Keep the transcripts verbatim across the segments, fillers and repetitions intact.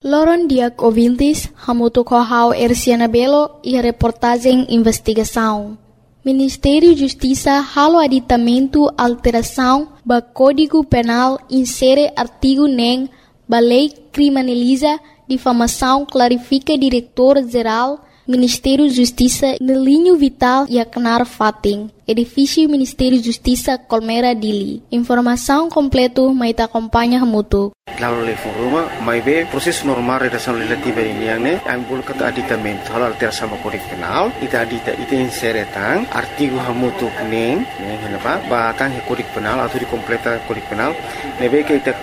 Loron Diak ouvintes, Hamuto Kohau Erciana Belo e a reportagem Investigação. Ministério da Justiça halo aditamento alteração ba Código Penal insere artigo nem ba lei criminaliza difamação clarifica diretor-geral Ministério da Justiça no linho vital e acnar fating. Edifício Ministério da Justiça Colmera Dili. Informação completo mais acompanha Hamuto. Lalu le foruma, mai be proses normal redação legislativa ini yang ne, ambul kata aditamento hal alteração sama Kode Penal, ita adita ita insere tang artigo hamutu neng, neng henapa, ba tang Kode Penal atau di completa Kode Penal, nebe ke ita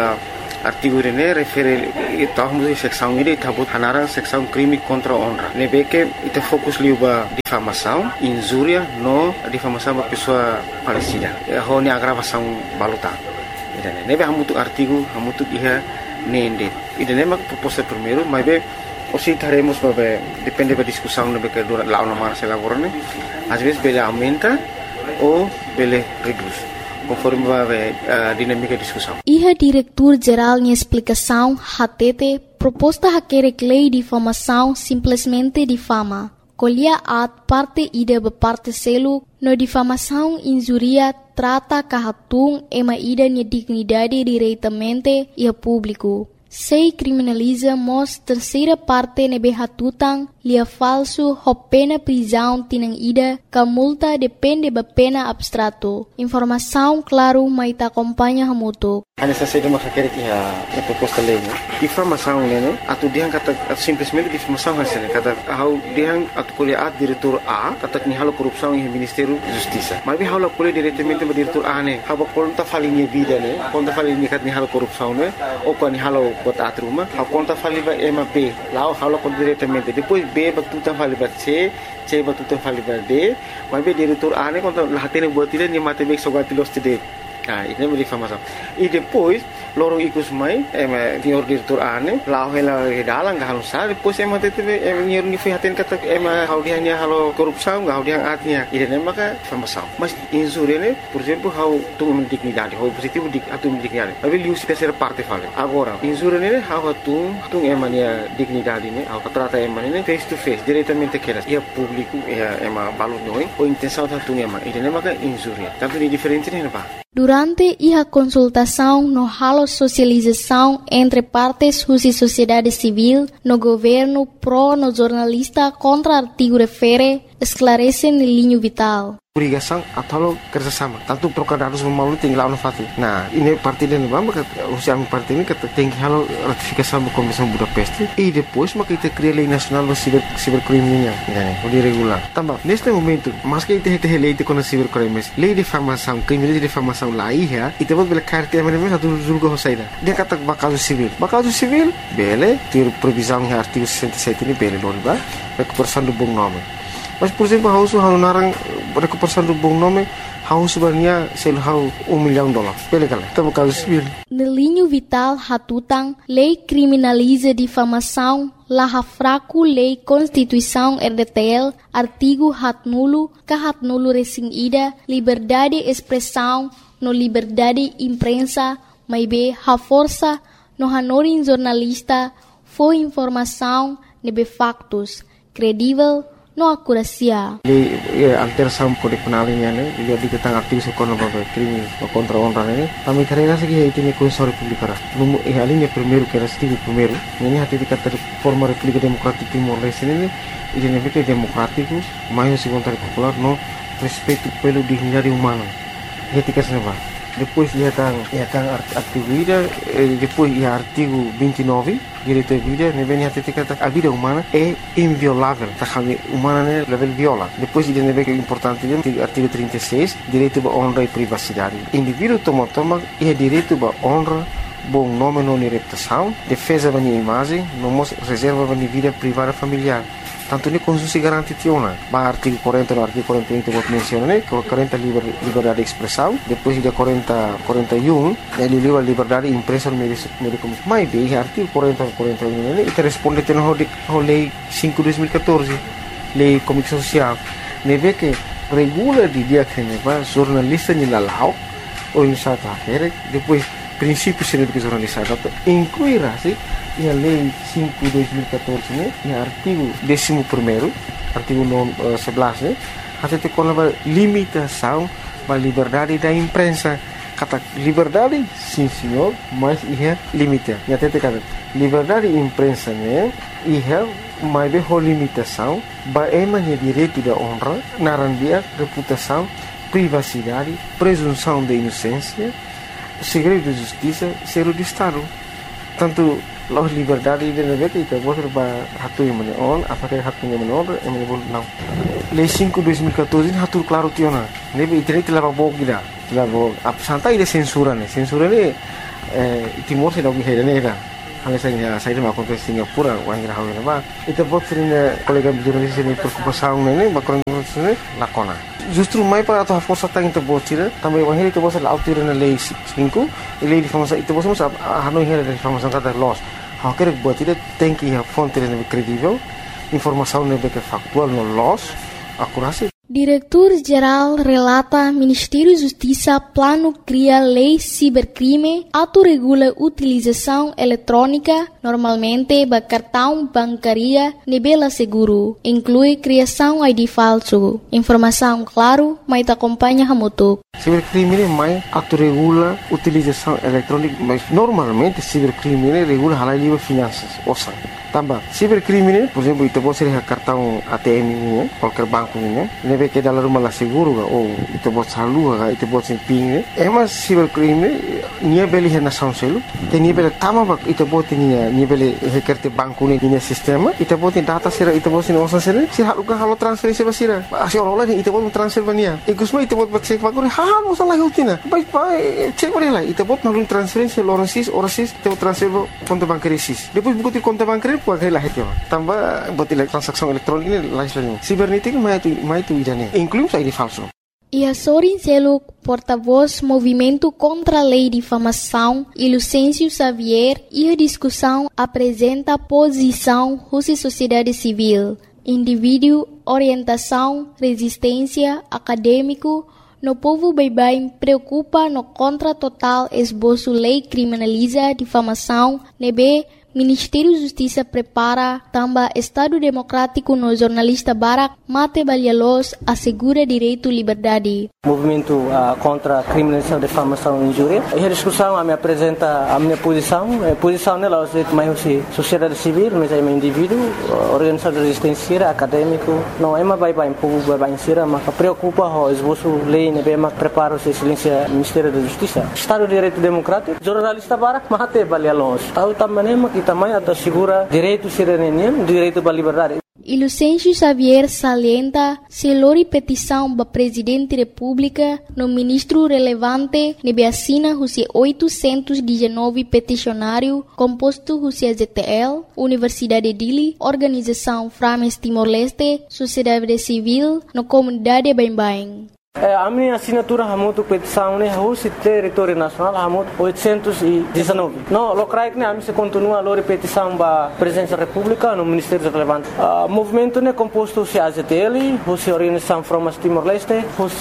artigo ini refere ita hamutu seksão ini ita but hanarang seksão crime contra honra. Nebe ke ita fokus liu ba difamação, injuria no difamação ba pessoa falecida. Ho ni agravação baluta. Nebe hamutu artigo hamutu iha nende. Ida nema proposta primeiro, mas be osi taremos babe depende da discussão nebe que dura lá uma se elaborane. Às vezes bele aumenta ou bele reduz, conforme babe a dinâmica da discussão. Iha diretor-geral em explicação hatete proposta hakere lei de difamação simplesmente difama. Colhia at parte ida ba parte selo no difamação injuria trata kahatung ema ida nia dignidade diretamente e a público. Sei criminaliza mos terceira parte nebe hatutang lia falso ho pena prisão tinang ida ka multa depende ba pena abstrato. Informação claro mai ta acompanha hamuto. Hanya saja dia maksudnya kia a proposta lei, difamação né, atu dia kata simplesmente difamação hasilnya kata how dia atu kuliah diretor A kata ni halo korupsi em Ministério da Justiça. Mas dia halo kuliah diretamente ba diretor A né, haba konta falinha vida né, konta falinha kat ni halo korupsi né, ou kan ni halo bot atruma, haba konta fali ba M B, lá halo kon diretamente. Depois B ba tu tam fali ba C, C ba tu tam fali ba D, mas be diretor A né konta lahatene buat dia ni mate bek sogati los tide. Ah, ini menjadi difamação. E depois, lorong ikut mai, em senhor diretor ane, lau hela dalang gak halus sah. Depois em mati teve em senhor nifihatin kata em hal dia ni halo korupsau, gak dia artinya. Ini nama ka difamação. Mas insur ini, por exemplo, hau tu dignidade, hau positivo dik atu dignidade. Tapi liu si terceira parte fale. Agora, insur ini hau tu tu em ania dignidade ini, hau trata em ini face to face, diretamente keras. Ia público, ia em balut noi, o intenção tu em ini. Ini nama ka insur. Tanto di diferente ni apa? Durante a consultação no halo socialização entre partes e sociedade civil, no governo pro no jornalista contra artigo refere, esclarece no linho vital. Obrigação atau kerjasama. Tanto trocar dados memalu tinggal no fatu. Nah, ini parti dan bamba kata usia parti ini kata tinggi halo ratifikasi sama Komisi Budapest. E depois maka kita cria lei nasional do ciber cibercriminal, né? O de regular. Também neste momento, mas que kita hete lei de com cibercrimes, lei de difamação, crime de difamação lá ia, e temos bela carta mas mesmo satu julgo hosaida. Dia kata bakal civil. Bakal civil, bele, ter previsão em artigo sessenta e sete ini bele loriba, recuperação do bom nome. Mas, por exemplo, hau su hau narang recuperação do bom nome, hau sebenarnya sel hau um milhão de dólares. Pele kala, tamo caso civil. No linho vital hatutang, lei criminaliza difamação, laha fraco lei Constituição R D T L, artigo hat nulo, ka hat nulo resing ida, liberdade expressão, no liberdade imprensa, mai be ha força, no hanorin jornalista, foi informação, nebe factos, credível, no akurasia. Lei alteração Kode Penal ini ane, dia diketang artigo sekono babe crime contra honra ini. Kami karena segi itu ni Konstitusi Republik Arab. Numu eh alinya primeiro que era artigo primeiro. Ini hati dikata forma República Democrática Timor Leste ini, ini nebeke democrático, mais se vontade popular no respeito pelo dignidade humana. Hati kasneva. Depois ia tang ia tang artigo ida, depois ia artigo vinte e nove, direito à vida, ne vem até kata a vida humana é inviolável, tá kami humana né level viola. Depois ida ne vem importante dia artigo trinta e seis, direito à honra e privacidade. Indivíduo toma toma é direito à honra, bom nome não reputação, defesa da minha imagem, não reserva da minha vida privada familiar. Tanto ni Konstitusi garanti tiona. Ba artigo quarenta no artigo quarenta e um que menciona né, quarenta liber, liberdade de expressão, depois de quarenta, quarenta e um, ele livra liberdade de imprensa no meio de comunicação. Mas bem, artigo quarenta, quarenta e um, ele responde à lei cinco de dois mil e quatorze, lei comunicação social. Ne vê que regula de dia que ne va jornalista ni lalau ou em South Africa, depois princípios de educação jornalística incluirá-se a Lei cinco de dois mil e catorze, né, e artigo décimo primeiro, artigo sebelas, né, até com a limitação da liberdade da imprensa. Kata liberdade, sim senhor, mas ia limite. E até te kata liberdade de imprensa, né, ia mais bem a limitação, baemanya direito da honra, narandia, reputação, privacidade, presunção de inocência, segredo de justiça, segredo de Estado. Tanto a liberdade de negara kita boleh hatu yang mana on, apakah hatu yang mana on, yang mana boleh não. Lei cinco de dois mil e catorze hatu claro tiona. Nebe internet telah bawa kita, telah bawa. Apa santai dia censura ni, censura ni timur saya dah pergi hari ni dah. Hanya saya saya dah makan ke Singapura, orang yang hawa nama. Itu buat sering kolega jurnalis ini perkupasan ni, bakal ni lakona. Justru mai para atau força tá into botira também o henrique você lá altura na lei cinco e lei de formação itu você sabe a não henrique de formação cada loss a querer botira tem que a fonte é credível informação não é factual no loss acurácia. Diretor-Geral relata Ministério da Justiça plano cria lei cibercrime, autorregula utilização eletrônica, normalmente ba cartão bancaria nebela seguro, inclui criação I D falso. Informação claro, mas te acompanha hamutuk. Cibercrime mais autorregula utilização eletrônica, mas normalmente cibercrime regula halal livre finanças, ouça. Tambah, cibercrime, por exemplo, itu boleh ser cartão A T M ini, qualquer banco ini, nebe que dalam rumah lah seguro, ou itu boleh salua, itu boleh simping. Emas cibercrime, nia beli hena sound selu, dan nia beli tama bak, itu boleh nia nia beli hekerte banku ni nia sistema, itu boleh data sera, itu boleh nia osan sera, si haluka halu transferisi basira, asyik orang lain itu boleh transfer bania, ikusma itu boleh cek banku ni, hal masalah hutina, baik baik cek boleh lah, itu boleh nalun transferisi orang sis, orang sis, itu transfer konto bank sis, depois buku konto bank puede la gente tambah buat transaksi elektronik ini lain cibernética mais tu mais tu idane incluso I D falso. E a Sorin Seluk, porta-voz Movimento contra a Lei de Difamação, e Lucêncio Xavier, e a discussão apresenta a posição da sociedade civil, indivíduo, orientação, resistência, acadêmico. No povo bem-bem preocupa no contra total esboço lei criminaliza difamação, nebe Ministério da Justiça prepara também Estado Democrático no jornalista Barak Mate Balhalos assegura direito à liberdade. Movimento uh, contra a criminalização, difamação e injúria. E a discussão a me apresenta a minha posição. A posição nela é mais sociedade civil, mas é um indivíduo, organização de resistência, acadêmico. Não é mais bem povo bem bem mas preocupa o esboço lei, né, mas prepara o silêncio Ministério da Justiça. Estado de Direito Democrático, jornalista Barak Mate Balhalos. Tahu também que também assegura direito cidadania, direito à liberdade. E Lucêncio Xavier salienta se lori petição para presidente da República no ministro relevante nebe assina os oitocentos e dezenove peticionário composto os Z T L, Universidade de Dili, Organização Frames Timor-Leste, Sociedade Civil, no comunidade bem-bem. A minha assinatura hamutu petição né o território nacional hamutu oitocentos e dezenove. Não, locais né a mim se continua a lori petição para presidência da República no Ministério relevante. O movimento né composto se A Z T L, o Organização Frames Timor-Leste,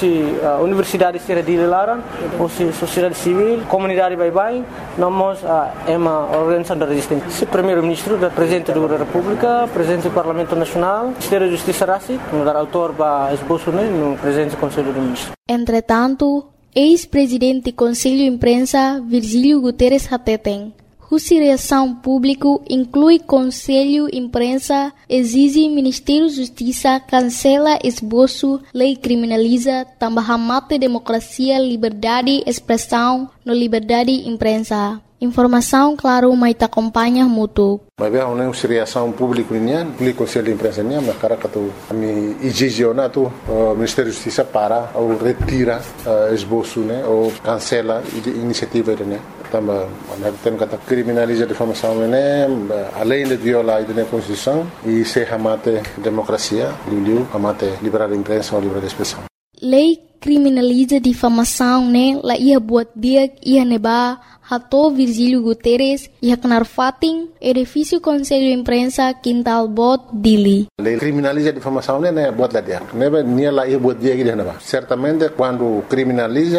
o Universidade de Dili Laran, o Sociedade Civil, Comunidade Bye-Bye, nós é uma organização da resistência. O primeiro-ministro, da presidente da República, presidente do Parlamento Nacional, Ministério da Justiça Rassi, o autor para esboço né no presidente do Conselho do Entretanto, ex-presidente do Conselho de Imprensa, Virgílio Guterres Hateten, cuja reação pública inclui Conselho de Imprensa, exige Ministério da Justiça cancela esboço, lei criminaliza, também mate democracia, liberdade, expressão, no liberdade de imprensa. Informação, claro, mas te acompanha mútuo. Mas bem, uma reação pública nian, público conselho de imprensa nian, mas cara que tu ami exigena tu Ministério da Justiça para ou retira esboço, né, ou cancela iniciativa né. Também, nós temos que criminalizar a difamação, né, além de violar a Constituição e se amate democracia, liu amate liberdade de imprensa ou liberdade de expressão. Lei criminaliza difamação, né, lá ia buat dia ia neba Hato Virgílio Guterres e Haknar Fatin, edifício Conselho de Imprensa, Quintal Bot, Dili. A lei criminaliza a difamação, né, buat lá dia. Neba nia lá ia buat dia que neba. Certamente quando criminaliza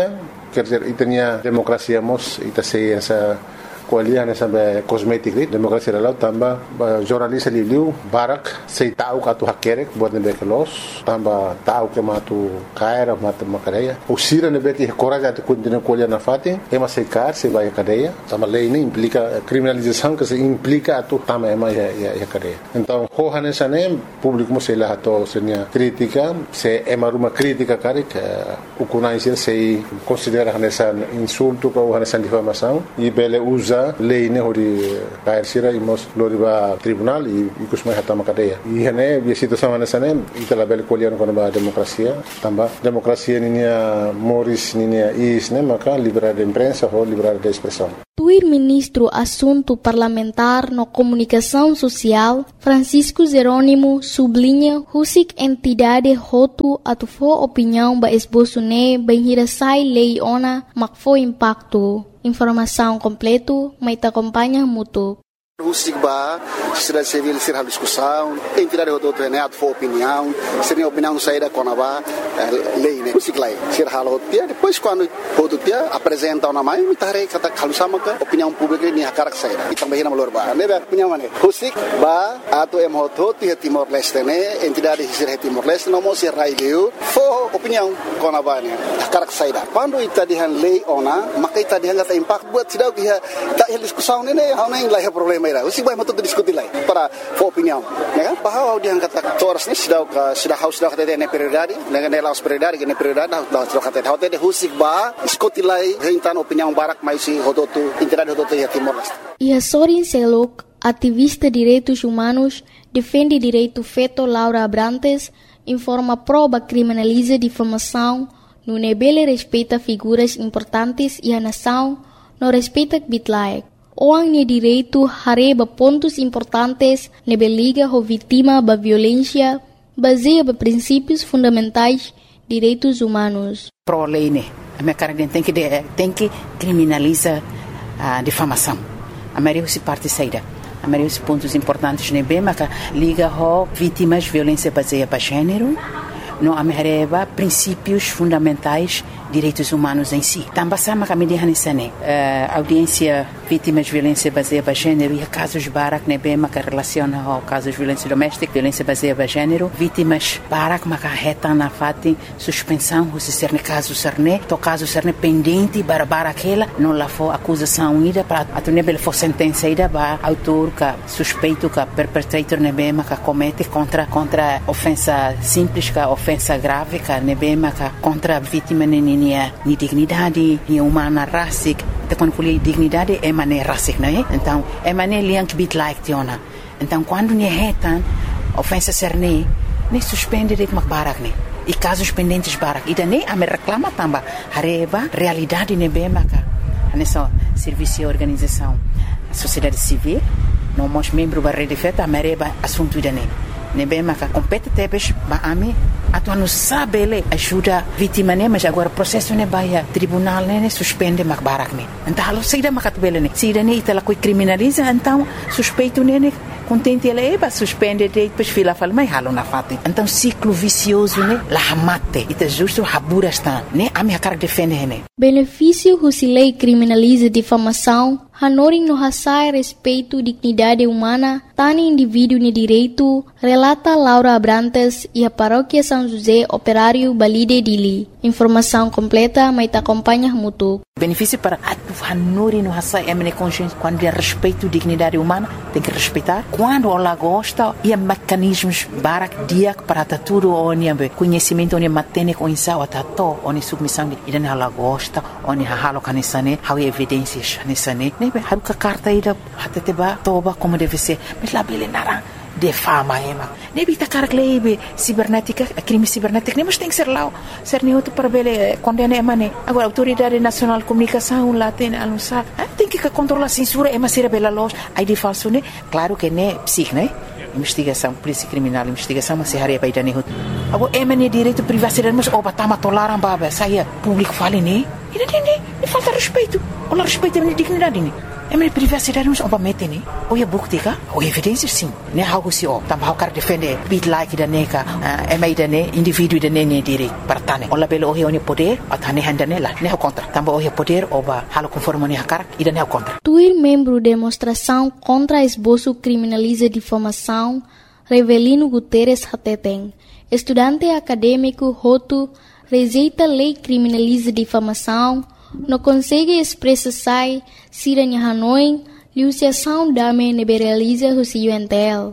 quer dizer, e tinha democracia mos, e sei essa kualiah na sampai kosmetik ni demokrasi dalau tambah jurnalis liu barak sei tahu katu hakerek buat nebe kelos tambah tahu ke matu kaira matu makadeia usira nebe que coragem de continuar kualiah na fatin ema sei kar sei vai cadeia tambah lei ni implica criminalização que se implica atu tambah ema ya ya cadeia então hohane sane público mo sei lá to senia crítica se ema ruma crítica karik ukunai sei considera nessa insulto ou nessa difamação e bele usa lei ne hori kair sira imos loriba tribunal e kusmai hatama cadeia e hane bi situação nessa ne itala bel kolian kono ba demokrasia tamba demokrasia ninia moris ninia is ne maka liberdade de imprensa ou liberdade de expressão. Tuir ministro assunto parlamentar no comunicação social Francisco Jerônimo sublinha husik entidade hotu atufo opinião ba esboço ne bem hirasai lei ona makfo impacto. Informação completo, mas te acompanha mútuo. O SIGBA, sociedade civil, ser a discussão, entidade do outro é a tua opinião, ser a opinião saída com a lei, né? O SIGLAI, ser a outra, depois quando o outro dia apresenta uma mãe, me tarei que está calçando a opinião pública nem a cara que saída. E também na valor ba, né? Opinião né? O SIGBA, a tua é muito outro, é Timor-Leste, né? Entidade ser Timor-Leste, não mostra raio, foi opinião com a ba, né? A cara que saída. Quando está de lei ona, mas que está de hanga impacto buat cidade que está a discussão né? Há nem lá é problema. O SIGBA é muito discutir lá para a opinião, né? Bahwa dia kata toras ni sudah sudah haus sudah kata ne prioridade, ne ne laos prioridade, ne prioridade dah sudah kata dah kata o SIGBA diskutir lá rentan opinião barak mais si hodotu entidade hodotu ya Timor-Leste. E a Sorin Selok, ativista de direitos humanos, defende direito feito Laura Abrantes, informa prova criminaliza difamação, no nebele respeita figuras importantes e a nação, no respeita bitlaek. Orang ni direito hareba pontos importantes nebe liga ho vítima ba violência baseia ba princípios fundamentais direitos humanos. Pro lei né, a minha cara tem que tem que criminaliza a difamação. A maioria se parte saída. A maioria dos pontos importantes nebe maca liga ho vítimas violência baseia ba gênero. No amereba princípios fundamentais direitos humanos em si. Também sama kami dihanisane audiência vítimas de violência baseada em gênero e casos barak nebe maka relaciona ao casos de violência doméstica, violência baseada em gênero, vítimas barak maka reta na fati suspensão se ser ne caso serne, to caso serne pendente para aquela não lá for acusação ida para a nebe for sentença ida ba autor ka suspeito ka perpetrator nebe maka comete contra contra ofensa simples ka ofensa grave ka nebe maka contra vítima ni ni dignidade ni humana racic te quando fui dignidade é maneira racic né então é maneira liang bit like tiona então quando ni retan ofensa serne ni suspende de barak ne e casos pendentes barak e daí a me reclama tamba areba realidade ne bem maka nessa serviço e organização sociedade civil não mos membro da rede feta mereba assunto daí ne bem maka compete tebes ba ami atu não sabe ele ajuda vítima né mas agora processo né vai tribunal né suspende mak barak né então alo saída makat bele né saída né itala coi criminaliza então suspeito né contente ele é suspende depois fila fala mas halo na fate então ciclo vicioso né la mate ita justo habura está né a minha cara defende né benefício se lei criminaliza difamação hanoring no hasai respeito dignidade humana tani indivíduo ni direito relata Laura Abrantes e a paróquia São José Operário Balide Dili. Informação completa, mas te acompanha mútuo. Benefício para a hanoring no hasai é minha consciência quando é respeito dignidade humana tem que respeitar quando ela gosta e mecanismos barak dia para tudo onde conhecimento onde matene com insau atato onde submissão e dan ela gosta onde halo kanisane how evidências nisane nebe haruka carta ida hateteba toba como deve ser mas lá bele narang de fama ema nebe ta carglebe cibernética crime cibernético nem mas tem que ser lá ser neutro para bele condena emane agora autoridade nacional de comunicação lá tem anunciar tem que controlar a censura ema ser bela loja aí de falso né claro que né psic né investigação polícia criminal investigação mas se haria para dane agora emane direito privacidade mas oba tama tolaram baba saia público fale né e não tem nem falta respeito ou respeito a dignidade né É minha privacidade nos obamete ni. O é bukti ka? O evidência sim. Ne how se o. Tambah kar defender bit like da neka. É mai da ne indivíduo da ne ne direito para tane. Ola belo o é poder, atane handane la. Ne contra. Tambah o é poder oba halo conforme ne hakar e da ne contra. Tuir membro demonstração contra esboço criminaliza difamação Revelino Guterres Hateteng. Estudante acadêmico Hotu rejeita lei criminaliza difamação, não consegue expressar se em Hanoi, liuciação dame neberaliza o C U N T L.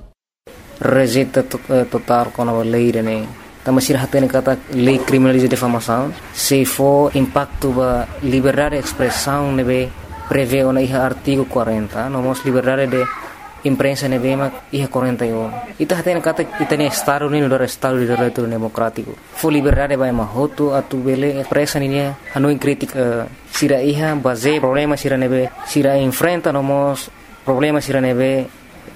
Rejeita total com a lei, né? Também se hatene kata lei criminaliza difamação, se for impacto ba liberdade de expressão nebe prevê o na artigo quarenta, nomos liberdade de imprensa nebema iha quarenta e um. Ita hatene kata itane estado ni no estado de direito democrático. Fo liberdade ba mahoto atu bele expressa ni Hanoi crítica sira iha base problema sira nebe sira enfrenta nomos problema sira nebe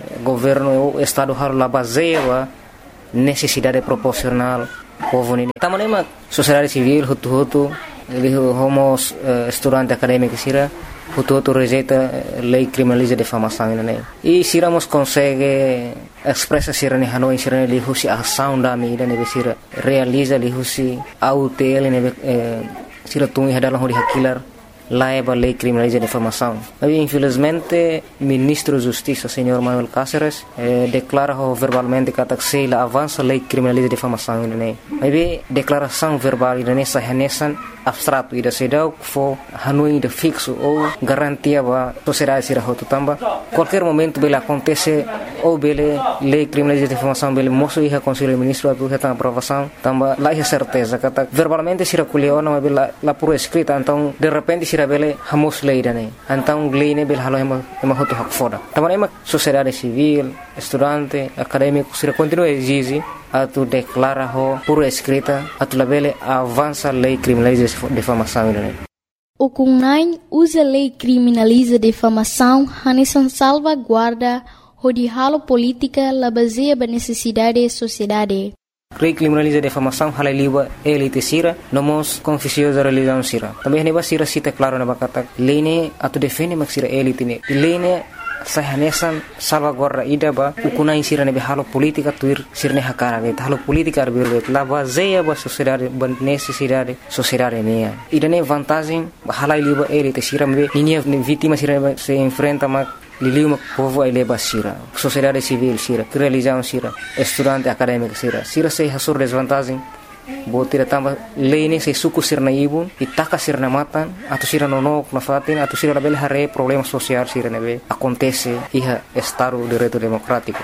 governo o estado har la base ba necessidade proporcional povo ni. Tamanema sociedade civil hutu hutu ele homos estudante acadêmico sira Hutu rejeita lei criminaliza difamação né e siramos consegue expressa sira ne Hanoi sira ne lihusi ação da mídia ne sira realiza lihusi autel ne sira tungi hadalah hori hakilar laiba lei criminaliza difamação. Mas infelizmente ministro da Justiça senhor Manuel Cáceres eh, declara verbalmente que a la avança lei criminaliza difamação né. Mas declaração verbal ne sahanesan abstrato ida sedau fo Hanoi de fixo ou garantia ba sociedade sira hotu tamba qualquer momento bela acontece ou bele lei criminaliza difamação bele moço ia conselho ministro atu reta aprovação tamba lá é certeza kata verbalmente sira kuliona mas bela la por escrita então de repente sira bele hamos lei dane então lei ne bele halo ema ema hotu hak foda tamba ema sociedade civil estudante acadêmico sira continua exige atu declara ho por escrita atu labele avança lei criminaliza difamação né. O Kunai usa lei criminaliza difamação hanesan salvaguarda o de halo política la baseia ba necessidade da sociedade. Lei criminaliza difamação hala liba elite sira nomos confusiosa religião sira. Também neba sira cita claro na bakata lei ne atu defende mak sira elite ne. Lei ne sahanesan salvaguarda ida ba ukunai sira ne halo politika tuir sirne hakara ge halo politika arbirbe la baseia ba sociedade ba necessidade sociedade ne ida ne vantagem hala liba elite sira me ninia vítima sira se enfrenta ma liliu povo ele ba sira sociedade civil sira religião sira estudante acadêmico sira sira se hasur desvantagem botira tamba leine se suku sirna ibun itaka sirna matan atau sira nonok na fatin atau sira label hare problema social sira nebe acontece iha estado de direito democrático.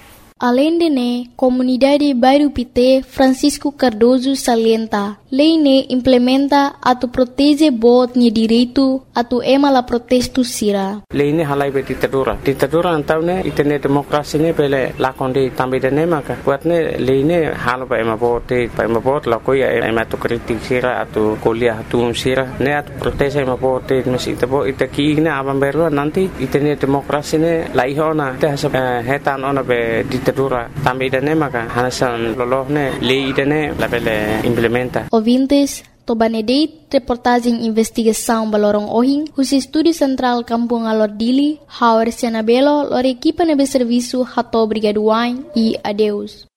Além de ne, comunidade Bairro Pité Francisco Cardoso salienta, lei ne implementa atu protege bot ni direito atu ema la protesto sira. Lei ne halai be ditadura. Ditadura antau ne itene demokrasi ne pele lakonde tambe de ne maka. Buat ne lei ne halo ba ema bote, ba ema bot la koia ema tu kritik sira atu kuliah atu sira ne atu protege ema bote mes itabo itaki ne abam berwa nanti itene demokrasi ne la ihona te hasa hetan ona be ditadura tambe de ne maka hanasan lolohne lei de ne la pele implementa. Ouvintes, Tobanedeit, reportagem investigação Balorong Ohing, o Estúdio Central Kampung Alor Dili, Hauer Sianabelo, lor equipa nebe serviço Hato Brigaduain e adeus.